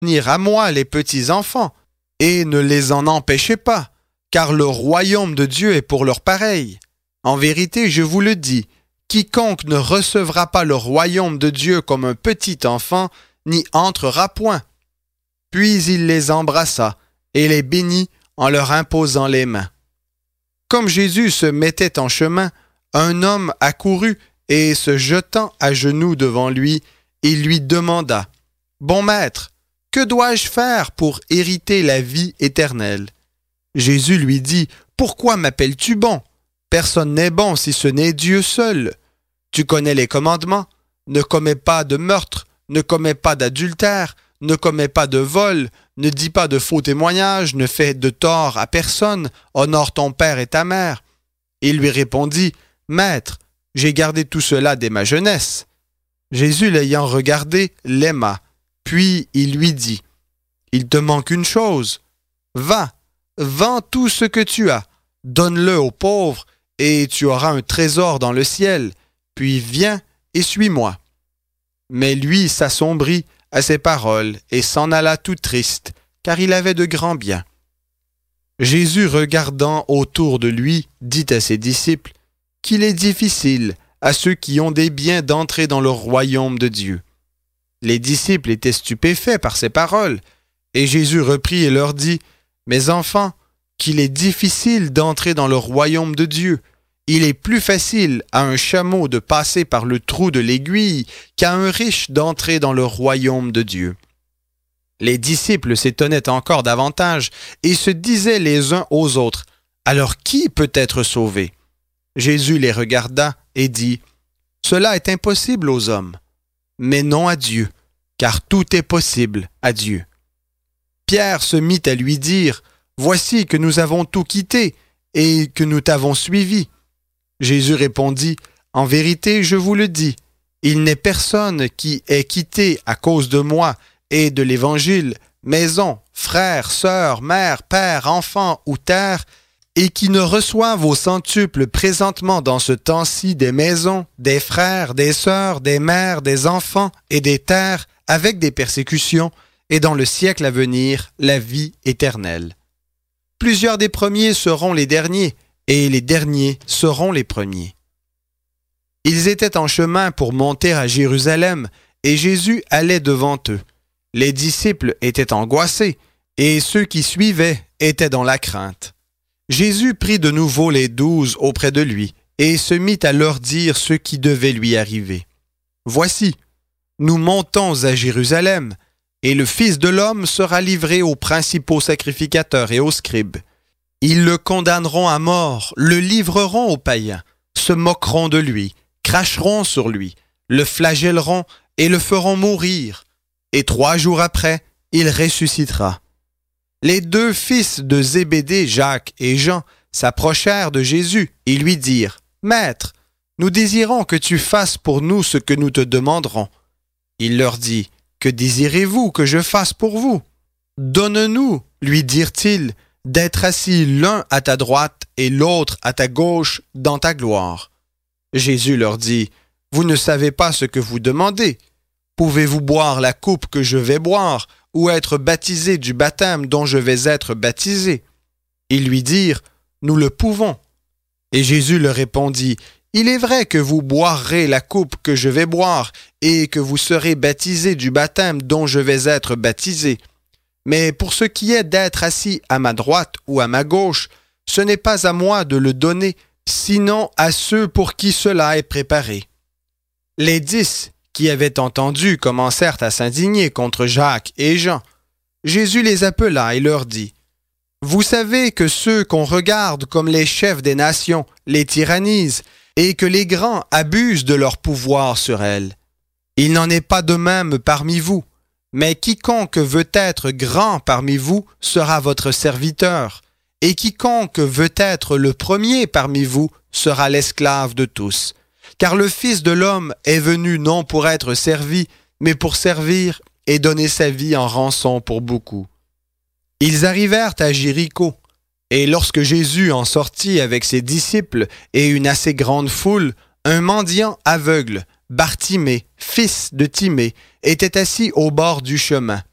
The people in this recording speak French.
venir à moi les petits enfants, et ne les en empêchez pas, car le royaume de Dieu est pour leurs pareils. En vérité, je vous le dis, quiconque ne recevra pas le royaume de Dieu comme un petit enfant, n'y entrera point. » Puis il les embrassa et les bénit en leur imposant les mains. Comme Jésus se mettait en chemin, un homme accourut et, se jetant à genoux devant lui, il lui demanda « Bon maître, que dois-je faire pour hériter la vie éternelle ?» Jésus lui dit « Pourquoi m'appelles-tu bon? Personne n'est bon si ce n'est Dieu seul. Tu connais les commandements. Ne commets pas de meurtre, ne commets pas d'adultère, ne commets pas de vol, ne dis pas de faux témoignages, ne fais de tort à personne, honore ton père et ta mère. » Il lui répondit « Maître, j'ai gardé tout cela dès ma jeunesse. » Jésus, l'ayant regardé, l'aima. Puis il lui dit « Il te manque une chose. Va, vends tout ce que tu as, donne-le aux pauvres, et tu auras un trésor dans le ciel. Puis viens et suis-moi. » Mais lui s'assombrit à ces paroles et s'en alla tout triste, car il avait de grands biens. Jésus, regardant autour de lui, dit à ses disciples qu'il est difficile à ceux qui ont des biens d'entrer dans le royaume de Dieu. Les disciples étaient stupéfaits par ces paroles, et Jésus reprit et leur dit « Mes enfants, qu'il est difficile d'entrer dans le royaume de Dieu. Il est plus facile à un chameau de passer par le trou de l'aiguille qu'à un riche d'entrer dans le royaume de Dieu. » Les disciples s'étonnaient encore davantage et se disaient les uns aux autres « Alors qui peut être sauvé ?» Jésus les regarda et dit « Cela est impossible aux hommes, mais non à Dieu, car tout est possible à Dieu. » Pierre se mit à lui dire « Voici que nous avons tout quitté et que nous t'avons suivi. » Jésus répondit « En vérité, je vous le dis, il n'est personne qui ait quitté à cause de moi et de l'Évangile, maison, frères, sœurs, mère, père, enfants ou terre, et qui ne reçoive au centuple présentement dans ce temps-ci des maisons, des frères, des sœurs, des mères, des enfants et des terres, avec des persécutions, et dans le siècle à venir, la vie éternelle. Plusieurs des premiers seront les derniers, et les derniers seront les premiers. » Ils étaient en chemin pour monter à Jérusalem, et Jésus allait devant eux. Les disciples étaient angoissés, et ceux qui suivaient étaient dans la crainte. Jésus prit de nouveau les 12 auprès de lui, et se mit à leur dire ce qui devait lui arriver. « Voici, nous montons à Jérusalem, et le Fils de l'homme sera livré aux principaux sacrificateurs et aux scribes. Ils le condamneront à mort, le livreront aux païens, se moqueront de lui, cracheront sur lui, le flagelleront et le feront mourir. Et 3 jours après, il ressuscitera. » Les 2 fils de Zébédée, Jacques et Jean, s'approchèrent de Jésus et lui dirent « Maître, nous désirons que tu fasses pour nous ce que nous te demanderons. » Il leur dit « Que désirez-vous que je fasse pour vous? » « Donne-nous, lui dirent-ils, d'être assis l'un à ta droite et l'autre à ta gauche dans ta gloire. » Jésus leur dit « Vous ne savez pas ce que vous demandez. Pouvez-vous boire la coupe que je vais boire ou être baptisé du baptême dont je vais être baptisé? » Ils lui dirent « Nous le pouvons. » Et Jésus leur répondit « Il est vrai que vous boirez la coupe que je vais boire et que vous serez baptisé du baptême dont je vais être baptisé. Mais pour ce qui est d'être assis à ma droite ou à ma gauche, ce n'est pas à moi de le donner, sinon à ceux pour qui cela est préparé. » Les 10 qui avaient entendu commencèrent à s'indigner contre Jacques et Jean. Jésus les appela et leur dit « Vous savez que ceux qu'on regarde comme les chefs des nations les tyrannisent et que les grands abusent de leur pouvoir sur elles. Il n'en est pas de même parmi vous, mais quiconque veut être grand parmi vous sera votre serviteur, et quiconque veut être le premier parmi vous sera l'esclave de tous. Car le Fils de l'homme est venu non pour être servi, mais pour servir et donner sa vie en rançon pour beaucoup. » Ils arrivèrent à Jéricho, et lorsque Jésus en sortit avec ses disciples et une assez grande foule, un mendiant aveugle, Bartimée, fils de Timée, était assis au bord du chemin.